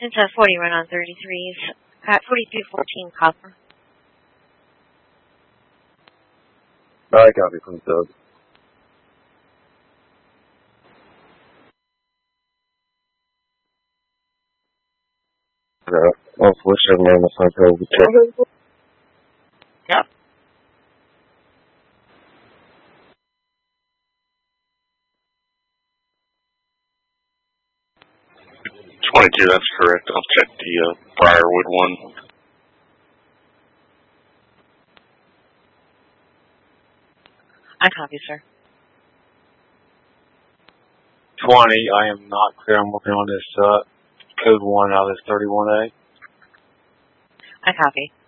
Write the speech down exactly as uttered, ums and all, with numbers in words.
It's a forty run on thirty-threes. At forty-two fourteen copper. I copy from the sub. Yeah, I'll switch them on the front page. Check. Yep. twenty-two, that's correct. I'll check the uh, Briarwood one. I copy, sir. twenty, I am not clear. I'm working on this uh, code one out of this thirty-one A. I copy.